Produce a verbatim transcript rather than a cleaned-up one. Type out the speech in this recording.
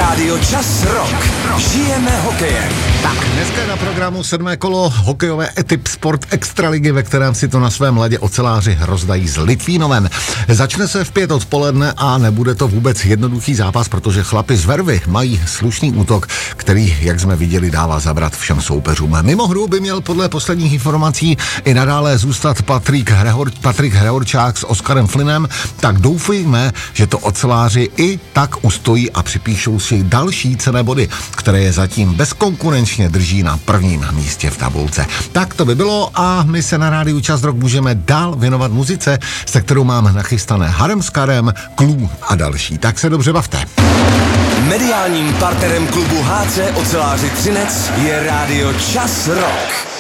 Rádio Čas Rock. Žijeme hokejem. Tak, dneska je na programu sedmé kolo hokejové Etip Sport Extraligy, ve kterém si to na svém ledě oceláři rozdají s Litvínovem. Začne se v pět odpoledne a nebude to vůbec jednoduchý zápas, protože chlapi z Vervy mají slušný útok, který, jak jsme viděli, dává zabrat všem soupeřům. Mimo hru by měl podle posledních informací i nadále zůstat Patrik, Hrehor, Patrik Hrehorčák s Oskarem Flynnem, tak doufejme, že to oceláři i tak ustojí a připíšou si další cenné body, které je zatím bezkonkurenčně drží na prvním místě v tabulce. Tak to by bylo a my se na rádiu Čas Rock můžeme dál věnovat muzice, se kterou mám nachystané Harem s Karem, Klů a další. Tak se dobře bavte. Mediálním partnerem klubu H C Oceláři Třinec je rádio Čas Rock.